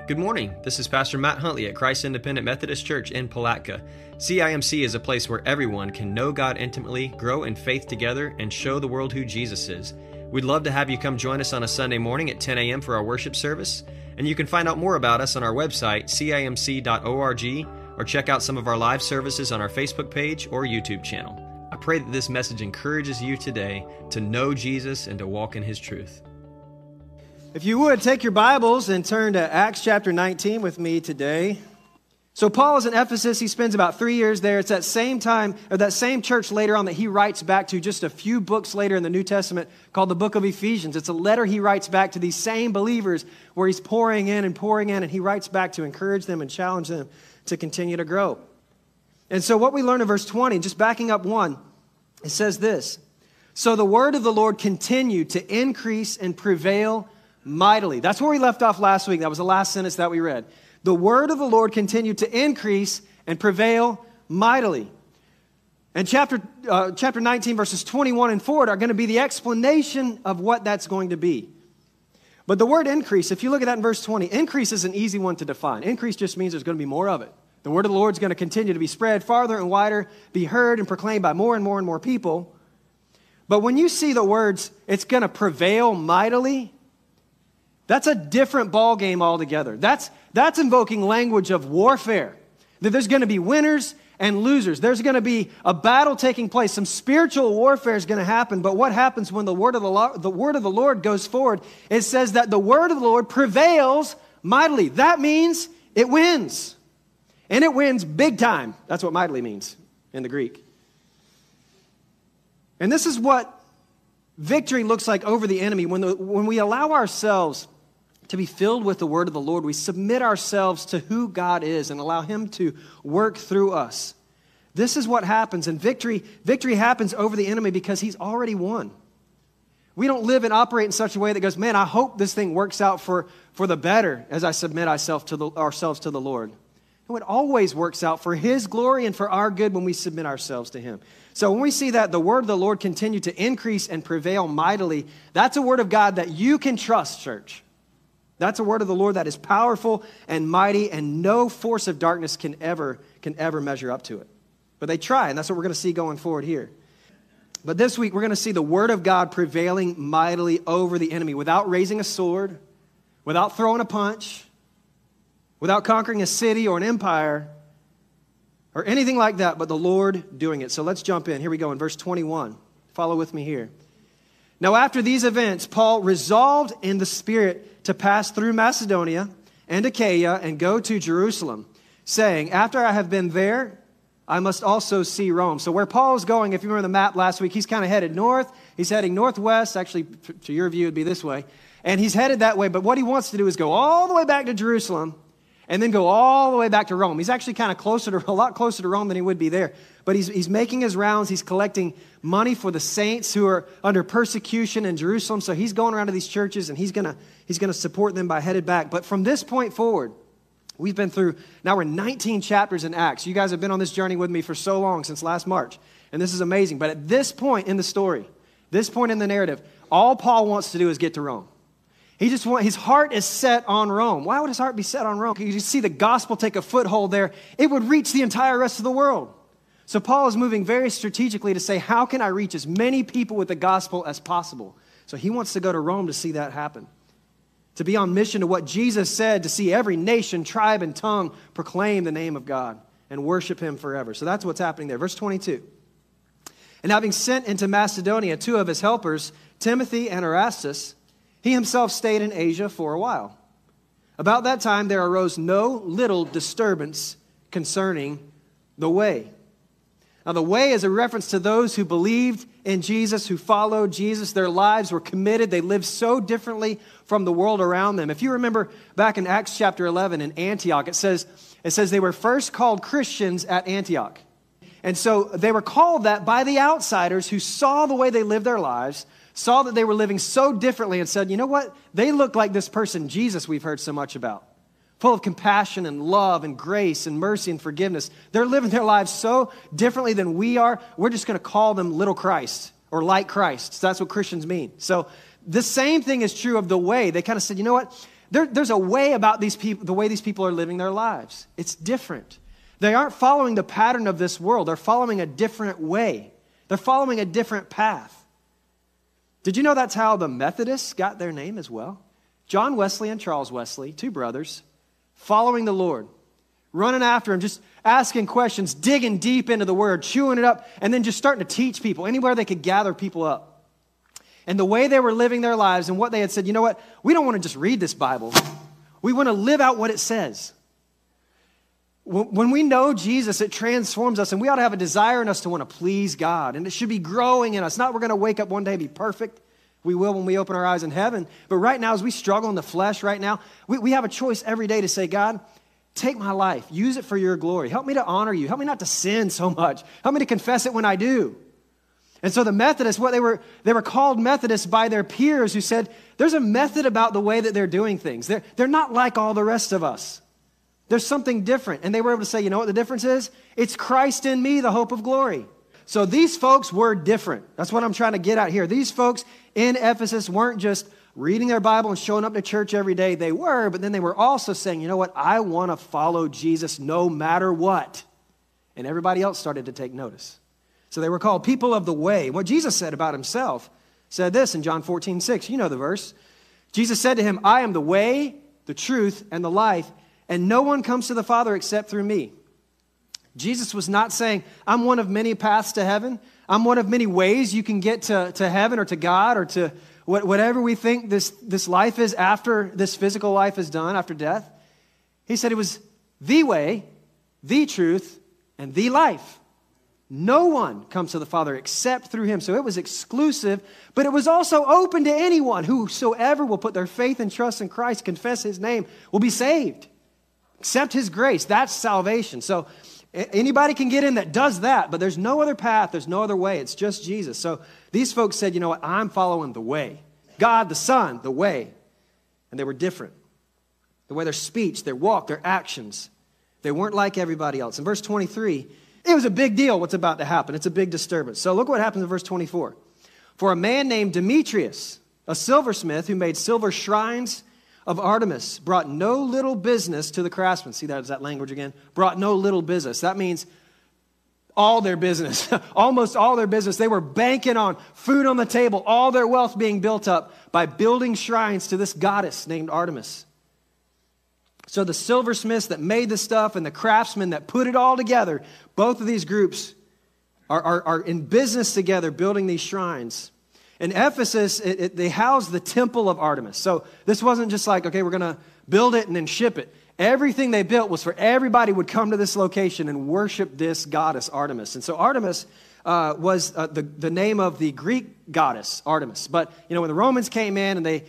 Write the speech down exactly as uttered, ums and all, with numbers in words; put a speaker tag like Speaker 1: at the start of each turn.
Speaker 1: Good morning. This is Pastor Matt Huntley at Christ Independent Methodist Church in Palatka. C I M C is a place where everyone can know God intimately, grow in faith together, and show the world who Jesus is. We'd love to have you come join us on a Sunday morning at ten a.m. for our worship service, and you can find out more about us on our website, C I M C dot org, or check out some of our live services on our Facebook page or YouTube channel. I pray that this message encourages you today to know Jesus and to walk in His truth.
Speaker 2: If you would, take your Bibles and turn to Acts chapter nineteen with me today. So Paul is in Ephesus. He spends about three years there. It's that same time, or that same church later on that he writes back to just a few books later in the New Testament called the book of Ephesians. It's a letter he writes back to these same believers where he's pouring in and pouring in, and he writes back to encourage them and challenge them to continue to grow. And so what we learn in verse twenty, just backing up one, it says this: "So the word of the Lord continued to increase and prevail mightily." That's where we left off last week. That was the last sentence that we read. The word of the Lord continued to increase and prevail mightily. And chapter uh, chapter nineteen, verses twenty-one and forward are going to be the explanation of what that's going to be. But the word increase, if you look at that in verse twenty, increase is an easy one to define. Increase just means there's going to be more of it. The word of the Lord is going to continue to be spread farther and wider, be heard and proclaimed by more and more and more people. But when you see the words, it's going to prevail mightily, that's a different ballgame altogether. That's, that's invoking language of warfare. That there's going to be winners and losers. There's going to be a battle taking place. Some spiritual warfare is going to happen. But what happens when the word of the Lord, the word of the Lord goes forward? It says that the word of the Lord prevails mightily. That means it wins. And it wins big time. That's what mightily means in the Greek. And this is what victory looks like over the enemy. When, the, when we allow ourselves to be filled with the word of the Lord, we submit ourselves to who God is and allow Him to work through us. This is what happens, and victory, victory happens over the enemy because He's already won. We don't live and operate in such a way that goes, man, I hope this thing works out for, for the better as I submit ourselves to the, ourselves to the Lord. No, it always works out for His glory and for our good when we submit ourselves to Him. So when we see that the word of the Lord continue to increase and prevail mightily, that's a word of God that you can trust, church. That's a word of the Lord that is powerful and mighty, and no force of darkness can ever, can ever measure up to it. But they try, and that's what we're going to see going forward here. But this week, we're going to see the word of God prevailing mightily over the enemy without raising a sword, without throwing a punch, without conquering a city or an empire, or anything like that, but the Lord doing it. So let's jump in. Here we go in verse twenty-one. Follow with me here. "Now after these events, Paul resolved in the Spirit to pass through Macedonia and Achaia and go to Jerusalem, saying, after I have been there, I must also see Rome." So where Paul is going, if you remember the map last week, he's kind of headed north. He's heading northwest. Actually, to your view, it would be this way. And he's headed that way. But what he wants to do is go all the way back to Jerusalem and then go all the way back to Rome. He's actually kind of closer to, a lot closer to Rome than he would be there. But he's, he's making his rounds. He's collecting money for the saints who are under persecution in Jerusalem. So he's going around to these churches, and he's going to he's going to support them by headed back. But from this point forward, we've been through, now we're nineteen chapters in Acts. You guys have been on this journey with me for so long, since last March. And this is amazing. But at this point in the story, this point in the narrative, all Paul wants to do is get to Rome. He just want, his heart is set on Rome. Why would his heart be set on Rome? You see the gospel take a foothold there. It would reach the entire rest of the world. So Paul is moving very strategically to say, how can I reach as many people with the gospel as possible? So he wants to go to Rome to see that happen. To be on mission to what Jesus said, to see every nation, tribe, and tongue proclaim the name of God and worship Him forever. So that's what's happening there. Verse twenty-two. "And having sent into Macedonia two of his helpers, Timothy and Erastus, he himself stayed in Asia for a while. About that time there arose no little disturbance concerning the way." Now the way is a reference to those who believed in Jesus, who followed Jesus. Their lives were committed. They lived so differently from the world around them. If you remember back in Acts chapter eleven in Antioch, it says, it says they were first called Christians at Antioch. And so they were called that by the outsiders who saw the way they lived their lives, saw that they were living so differently, and said, you know what? They look like this person, Jesus, we've heard so much about. Full of compassion and love and grace and mercy and forgiveness. They're living their lives so differently than we are. We're just going to call them little Christ or like Christ. So that's what Christians mean. So the same thing is true of the way. They kind of said, you know what? there, there's a way about these people, the way these people are living their lives. It's different. They aren't following the pattern of this world. They're following a different way. They're following a different path. Did you know that's how the Methodists got their name as well? John Wesley and Charles Wesley, two brothers, following the Lord, running after him, just asking questions, digging deep into the word, chewing it up, and then just starting to teach people anywhere they could gather people up. And the way they were living their lives and what they had said, you know what? We don't want to just read this Bible. We want to live out what it says. When we know Jesus, it transforms us, and we ought to have a desire in us to want to please God, and it should be growing in us. Not we're going to wake up one day and be perfect. We will when we open our eyes in heaven. But right now, as we struggle in the flesh right now, we, we have a choice every day to say, God, take my life. Use it for your glory. Help me to honor you. Help me not to sin so much. Help me to confess it when I do. And so the Methodists, what they were, they were called Methodists by their peers who said, there's a method about the way that they're doing things. They're, they're not like all the rest of us. There's something different. And they were able to say, you know what the difference is? It's Christ in me, the hope of glory. So these folks were different. That's what I'm trying to get at here. These folks in Ephesus weren't just reading their Bible and showing up to church every day. They were, but then they were also saying, you know what? I want to follow Jesus no matter what. And everybody else started to take notice. So they were called people of the way. What Jesus said about himself said this in John fourteen six. You know the verse. Jesus said to him, I am the way, the truth, and the life. And no one comes to the Father except through me. Jesus was not saying, I'm one of many paths to heaven. I'm one of many ways you can get to, to heaven or to God or to what, whatever we think this, this life is after this physical life is done, after death. He said it was the way, the truth, and the life. No one comes to the Father except through him. So it was exclusive, but it was also open to anyone. Whosoever will put their faith and trust in Christ, confess his name, will be saved. Accept his grace. That's salvation. So anybody can get in that does that, but there's no other path. There's no other way. It's just Jesus. So these folks said, you know what? I'm following the way. God, the Son, the way. And they were different. The way their speech, their walk, their actions, they weren't like everybody else. In verse twenty-three, it was a big deal what's about to happen. It's a big disturbance. So look what happens in verse twenty-four. For a man named Demetrius, a silversmith who made silver shrines of Artemis, brought no little business to the craftsmen. See, that's that language again. Brought no little business. That means all their business, almost all their business. They were banking on food on the table, all their wealth being built up by building shrines to this goddess named Artemis. So the silversmiths that made the stuff and the craftsmen that put it all together, both of these groups are, are, are in business together building these shrines. In Ephesus, it, it, they housed the temple of Artemis. So this wasn't just like, okay, we're going to build it and then ship it. Everything they built was for everybody would come to this location and worship this goddess Artemis. And so Artemis uh, was uh, the, the name of the Greek goddess Artemis. But, you know, when the Romans came in and they,